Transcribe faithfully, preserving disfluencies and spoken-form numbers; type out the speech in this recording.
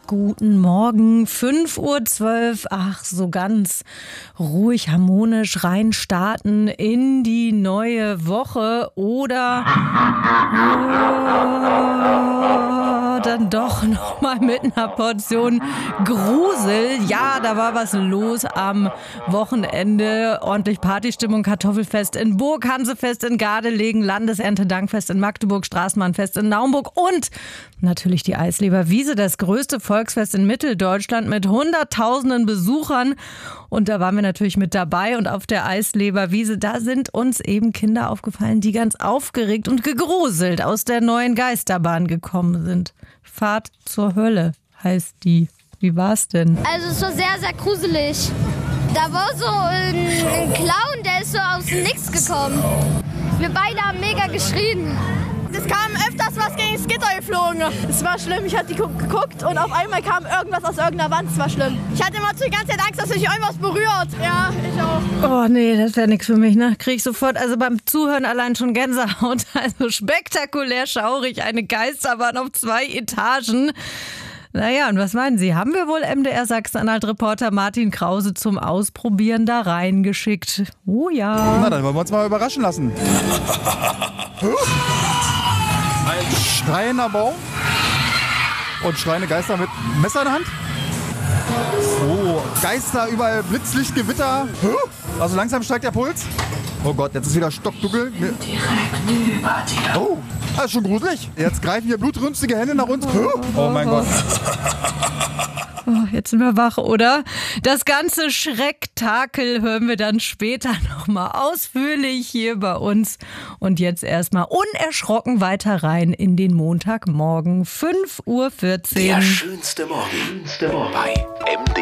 Guten Morgen, fünf Uhr zwölf. Ach, so ganz ruhig, harmonisch reinstarten in die neue Woche oder oh, dann doch noch mal mit einer Portion Grusel. Ja, da war was los am Wochenende. Ordentlich Partystimmung, Kartoffelfest in Burg, Hansefest in Gardelegen, Landeserntedankfest in Magdeburg, Straßenbahnfest in Naumburg und natürlich die Eisleber-Wiese, das größte Volksfest in Mitteldeutschland mit hunderttausenden Besuchern. Und da waren wir natürlich mit dabei. Und auf der Eisleber-Wiese, da sind uns eben Kinder aufgefallen, die ganz aufgeregt und gegruselt aus der neuen Geisterbahn gekommen sind. Fahrt zur Hölle heißt die. Wie war's denn? Also es war sehr, sehr gruselig. Da war so ein, ein Clown, der ist so aus dem Nix gekommen. Wir beide haben mega geschrien. Es kam öfters was gegen das Gitter geflogen. Es war schlimm, ich hatte geguckt und auf einmal kam irgendwas aus irgendeiner Wand. Es war schlimm. Ich hatte immer die ganze Zeit Angst, dass sich irgendwas berührt. Ja, ich auch. Oh nee, das wäre nichts für mich, ne? Krieg ich sofort, also beim Zuhören allein schon Gänsehaut. Also spektakulär schaurig, eine Geisterbahn auf zwei Etagen. Naja, und was meinen Sie? Haben wir wohl M D R Sachsen-Anhalt-Reporter Martin Krause zum Ausprobieren da reingeschickt? Oh ja. Na, dann wollen wir uns mal überraschen lassen. Ein schreiender Baum und schreiende Geister mit Messer in der Hand. Oh, Geister überall, Blitzlicht, Gewitter. Also langsam steigt der Puls. Oh Gott, jetzt ist wieder stockdunkel. Direkt über dir. Oh, das ist schon gruselig. Jetzt greifen hier blutrünstige Hände nach uns. Oh mein Gott. Oh, jetzt sind wir wach, oder? Das ganze Schrecktakel hören wir dann später nochmal ausführlich hier bei uns. Und jetzt erstmal unerschrocken weiter rein in den Montagmorgen, fünf Uhr vierzehn. Der schönste Morgen bei M D R.